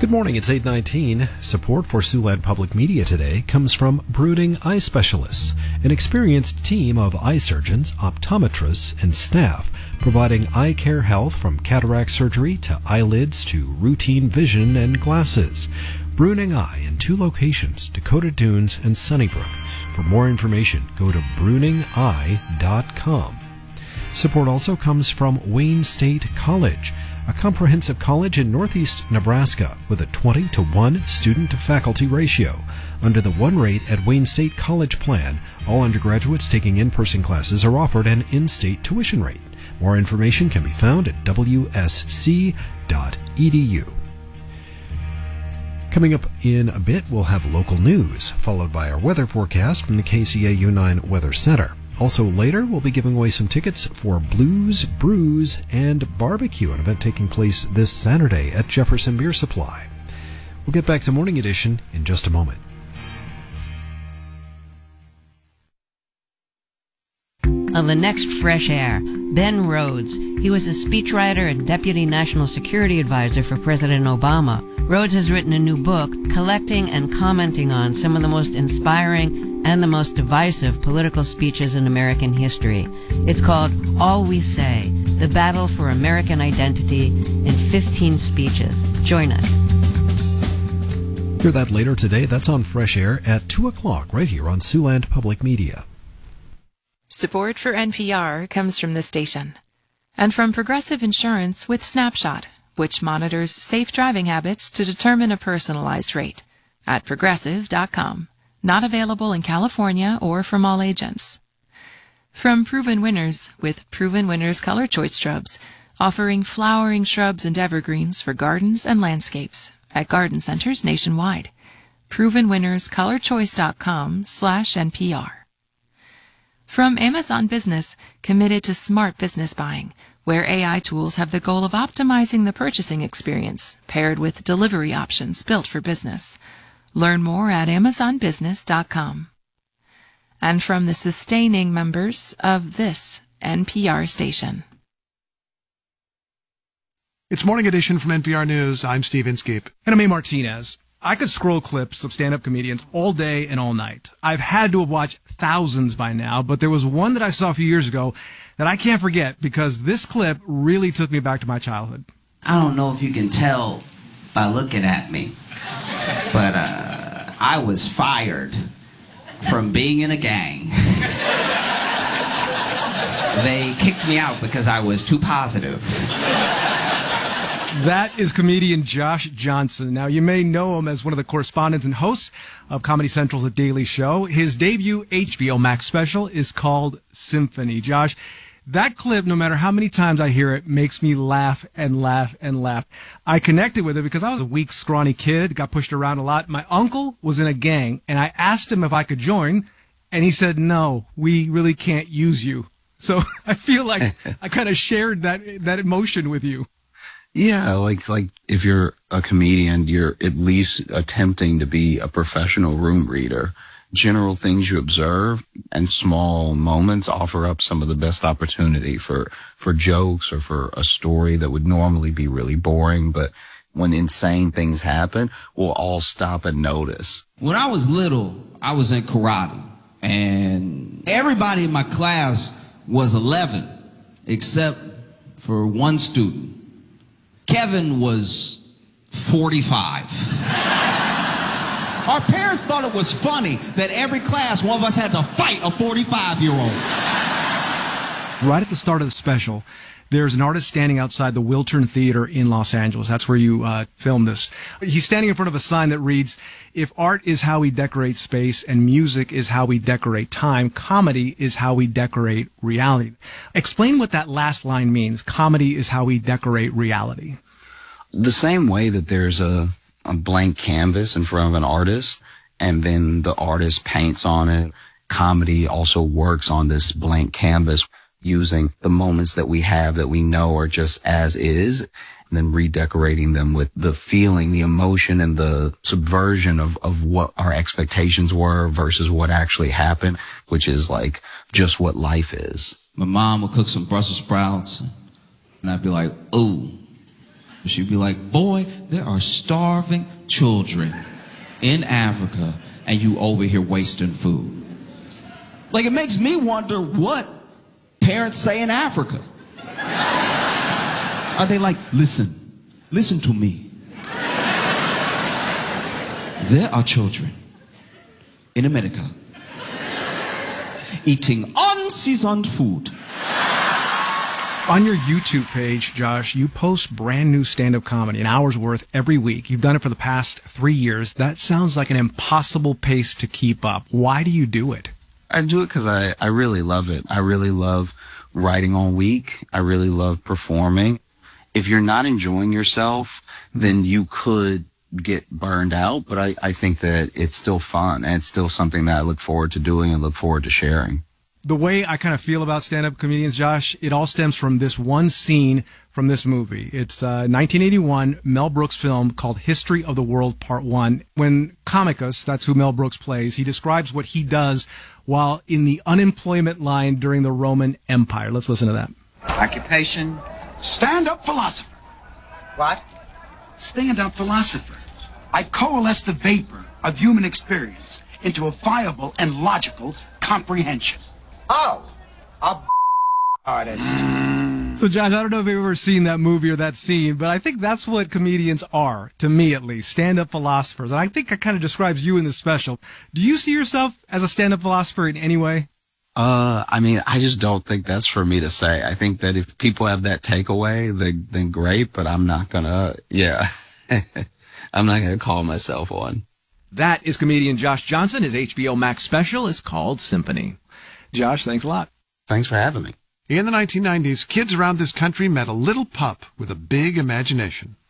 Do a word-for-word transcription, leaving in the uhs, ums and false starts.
Good morning, it's eight nineteen. Support for Siouxland Public Media today comes from Brooding Eye Specialists, an experienced team of eye surgeons, optometrists, and staff providing eye care health from cataract surgery to eyelids to routine vision and glasses. Bruning Eye in two locations, Dakota Dunes and Sunnybrook. For more information, go to bruning eye dot com. Support also comes from Wayne State College, a comprehensive college in northeast Nebraska with a twenty to one student-to-faculty ratio. Under the one rate at Wayne State College plan, all undergraduates taking in-person classes are offered an in-state tuition rate. More information can be found at w s c dot e d u. Coming up in a bit, we'll have local news, followed by our weather forecast from the K C A U nine Weather Center. Also later, we'll be giving away some tickets for Blues, Brews, and Barbecue, an event taking place this Saturday at Jefferson Beer Supply. We'll get back to Morning Edition in just a moment. On the next Fresh Air, Ben Rhodes. He was a speechwriter and Deputy National Security Advisor for President Obama. Rhodes has written a new book collecting and commenting on some of the most inspiring and the most divisive political speeches in American history. It's called All We Say, The Battle for American Identity in fifteen Speeches. Join us. Hear that later today. That's on Fresh Air at two o'clock right here on Siouxland Public Media. Support for N P R comes from this station and from Progressive Insurance with Snapshot, which monitors safe driving habits to determine a personalized rate at progressive dot com. Not available in California or from all agents. From Proven Winners with Proven Winners Color Choice Shrubs, offering flowering shrubs and evergreens for gardens and landscapes at garden centers nationwide. proven winners color choice dot com slash N P R. From Amazon Business, committed to smart business buying, where A I tools have the goal of optimizing the purchasing experience, paired with delivery options built for business. Learn more at amazon business dot com. And from the sustaining members of this N P R station. It's Morning Edition from N P R News. I'm Steve Inskeep. And I'm A. Martinez. I could scroll clips of stand-up comedians all day and all night. I've had to have watched thousands by now, but there was one that I saw a few years ago that I can't forget because this clip really took me back to my childhood. I don't know if you can tell by looking at me, but uh, I was fired from being in a gang. They kicked me out because I was too positive. That is comedian Josh Johnson. Now, you may know him as one of the correspondents and hosts of Comedy Central's The Daily Show. His debut H B O Max special is called Symphony. Josh, that clip, no matter how many times I hear it, makes me laugh and laugh and laugh. I connected with it because I was a weak, scrawny kid, got pushed around a lot. My uncle was in a gang, and I asked him if I could join, and he said, no, we really can't use you. So I feel like I kind of shared that that emotion with you. Yeah, like like if you're a comedian, you're at least attempting to be a professional room reader. General things you observe and small moments offer up some of the best opportunity for, for jokes or for a story that would normally be really boring. But when insane things happen, we'll all stop and notice. When I was little, I was in karate, and everybody in my class was eleven, except for one student. Kevin was forty-five. Our parents thought it was funny that every class, one of us had to fight a forty-five-year-old. Right at the start of the special, there's an artist standing outside the Wiltern Theater in Los Angeles. That's where you uh, filmed this. He's standing in front of a sign that reads, if art is how we decorate space and music is how we decorate time, comedy is how we decorate reality. Explain what that last line means. Comedy is how we decorate reality. The same way that there's a, a blank canvas in front of an artist, and then the artist paints on it. Comedy also works on this blank canvas, using the moments that we have that we know are just as is, and then redecorating them with the feeling, the emotion, and the subversion of, of what our expectations were versus what actually happened, which is like just what life is. My mom would cook some Brussels sprouts, and I'd be like, ooh, She'd be like, boy, there are starving children in Africa, and you over here wasting food. Like, it makes me wonder what parents say in Africa. Are they like, listen, listen to me. There are children in America eating unseasoned food. On your YouTube page, Josh, you post brand new stand-up comedy, an hour's worth every week. You've done it for the past three years. That sounds like an impossible pace to keep up. Why do you do it? I do it because I, I really love it. I really love writing all week. I really love performing. If you're not enjoying yourself, then you could get burned out. But I, I think that it's still fun, and it's still something that I look forward to doing and look forward to sharing. The way I kind of feel about stand-up comedians, Josh, it all stems from this one scene from this movie. It's a nineteen eighty-one Mel Brooks film called History of the World Part one. When Comicus, that's who Mel Brooks plays, he describes what he does while in the unemployment line during the Roman Empire. Let's listen to that. Occupation? Stand-up philosopher. What? Stand-up philosopher. I coalesce the vapor of human experience into a viable and logical comprehension. Oh, a artist. So, Josh, I don't know if you've ever seen that movie or that scene, but I think that's what comedians are, to me at least, stand-up philosophers. And I think it kind of describes you in this special. Do you see yourself as a stand-up philosopher in any way? Uh, I mean, I just don't think that's for me to say. I think that if people have that takeaway, then, then great, but I'm not gonna, yeah, I'm not gonna call myself one. That is comedian Josh Johnson. His H B O Max special is called Symphony. Josh, thanks a lot. Thanks for having me. In the nineteen nineties, kids around this country met a little pup with a big imagination.